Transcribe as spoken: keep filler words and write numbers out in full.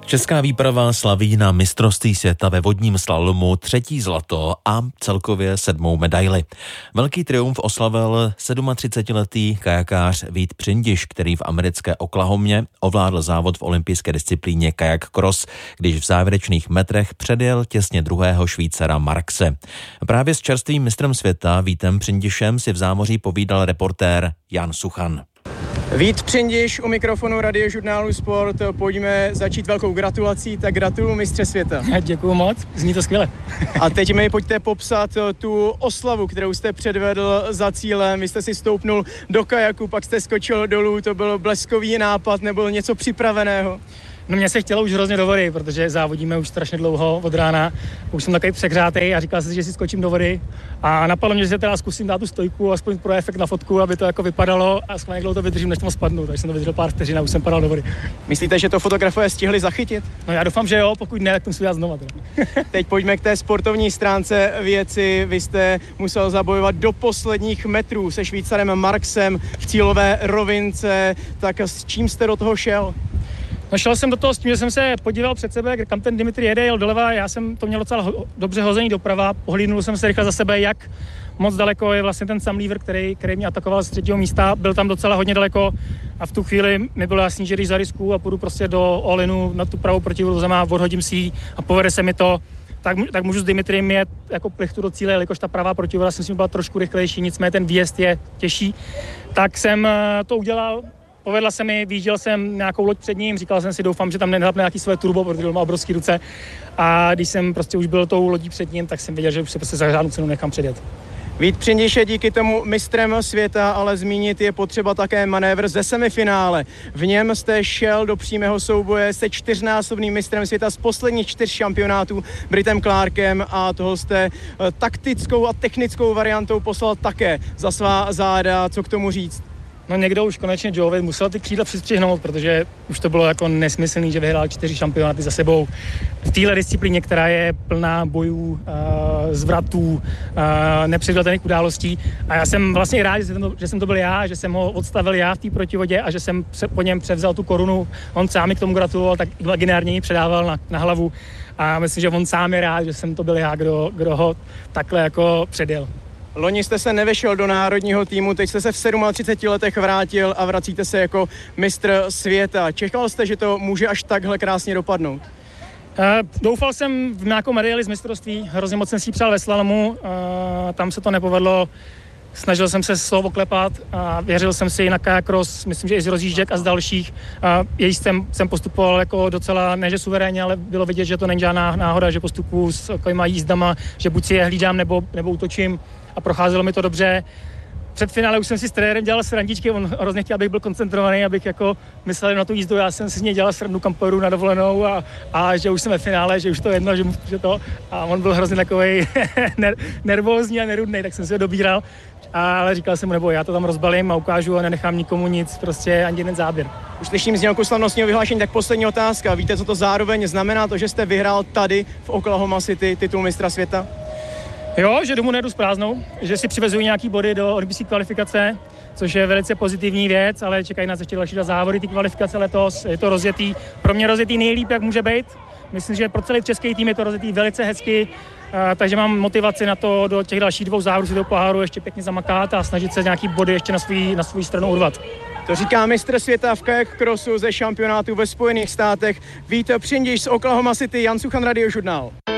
Česká výprava slaví na mistrovství světa ve vodním slalomu třetí zlato a celkově sedmou medaili. Velký triumf oslavil třicetisedmiletý kajakář Vít Přindiš, který v americké Oklahomě ovládl závod v olympijské disciplíně kajak cross, když v závěrečných metrech předjel těsně druhého Švýcara Marxe. Právě s čerstvým mistrem světa Vítem Přindišem si v zámoří povídal reportér Jan Suchan. Vít Přindiš u mikrofonu Radiožurnálu Sport. Pojďme začít velkou gratulací, tak gratuluju mistře světa. Děkuju moc, zní to skvěle. A teď mi pojďte popsat tu oslavu, kterou jste předvedl za cílem. Vy jste si stoupnul do kajaku, pak jste skočil dolů, to byl bleskový nápad, nebo něco připraveného? No mě se chtělo už hrozně do vody, protože závodíme už strašně dlouho od rána. Už jsem takový přehřátej a říkal jsem si, že si skočím do vody. A napadlo mě, že se teda zkusím dát tu stojku, aspoň pro efekt na fotku, aby to jako vypadalo a schválně dlouho to vydržím, než tam spadnu. Takže jsem to vydržel pár vteřin a už jsem padal do vody. Myslíte, že to fotografové stihli zachytit? No já doufám, že jo, pokud ne, tak to musím dělat znova. Teď pojďme k té sportovní stránce věci. Vy jste musel zabojovat do posledních metrů se Švýcarem Marxem v cílové rovince. Tak s čím jste do toho šel? No šel jsem do toho s tím, že jsem se podíval před sebe, kam ten Dimitri jede, jel doleva, já jsem to měl docela ho, dobře hozený doprava, pohlídnul jsem se rychle za sebe, jak moc daleko je vlastně ten Sam Lever, který, který mě atakoval z třetího místa, byl tam docela hodně daleko a v tu chvíli mi bylo jasný, že když zariskuju a půjdu prostě do all-inu na tu pravou protivolu zem a odhodím si ji a povede se mi to, tak, tak můžu s Dimitriem jet jako plichtu do cíle, jelikož ta pravá protivola si myslím byla trošku rychlejší, nicméně ten výjezd je těžší, tak jsem to udělal. Povedla se mi, výjížděl jsem nějakou loď před ním, říkal jsem si, doufám, že tam nenapne nějaký své turbo, protože má obrovský ruce. A když jsem prostě už byl tou lodí před ním, tak jsem věděl, že už se prostě za žádnou cenu nechám předjet. Vít Přindiš je díky tomu mistrem světa, ale zmínit je potřeba také manévr ze semifinále. V něm jste šel do přímého souboje se čtyřnásobným mistrem světa z posledních čtyř šampionátů Britem Clarkem a toho jste taktickou a technickou variantou poslal také za svá záda. Co k tomu říct? No někdo už konečně Joe musel ty křídla přistřihnout, protože už to bylo jako nesmyslný, že vyhrál čtyři šampionáty za sebou v téhle disciplíně, která je plná bojů, uh, zvratů, uh, nepředvídatelných událostí. A já jsem vlastně rád, že jsem, to, že jsem to byl já, že jsem ho odstavil já v té protivodě a že jsem po něm převzal tu korunu. On sám mi k tomu gratuloval, tak imaginárně ji předával na, na hlavu. A myslím, že on sám je rád, že jsem to byl já, kdo, kdo ho takhle jako předjel. Loni jste se nevešel do národního týmu, teď jste se v třiceti sedmi letech vrátil a vracíte se jako mistr světa. Čekal jste, že to může až takhle krásně dopadnout? Uh, doufal jsem v nějakou medaili z mistrovství, hrozně moc jsem si ji přál ve slalomu, uh, tam se to nepovedlo. Snažil jsem se slovo klepat a věřil jsem si na kajak cross, myslím, že i z rozjížděk a z dalších. Její jsem, jsem postupoval jako docela, ne že suverénně, ale bylo vidět, že to není žádná náhoda, že postupuji s takovýma jízdama, že buď si je hlídám nebo, nebo útočím a procházelo mi to dobře. Před finále už jsem si s trenérem dělal srandičky, on hrozně chtěl, abych byl koncentrovaný, abych jako myslel na tu jízdu, já jsem si s ní dělal srandu, kam pojedu na dovolenou a, a že už jsem ve finále, že už to je jedno, že, že to a on byl hrozně takovej ner, nervózní a nerudnej, tak jsem si ho dobíral, ale říkal jsem mu, nebo já to tam rozbalím a ukážu a nenechám nikomu nic, prostě ani jeden záběr. Už slyším znělku slavnostního vyhlášení, tak poslední otázka, víte, co to zároveň znamená, to, že jste vyhrál tady v Oklahoma City titul mistra světa? Jo, že domů nejedu s prázdnou, že si přivezují nějaký body do olympijské kvalifikace, což je velice pozitivní věc, ale čekají nás ještě další závody, ty kvalifikace letos, je to rozjetý, pro mě rozjetý nejlíp, jak může být. Myslím, že pro celý český tým je to rozjetý velice hezky, takže mám motivaci na to do těch dalších dvou závodů si do poháru ještě pěkně zamakat a snažit se nějaký body ještě na svůj na svou stranu urvat. To říká mistr světa v kajak crossu ze šampionátu ve Spojených státech Vít Přindiš z Oklahoma City, Jan Suchan, Radiožurnál.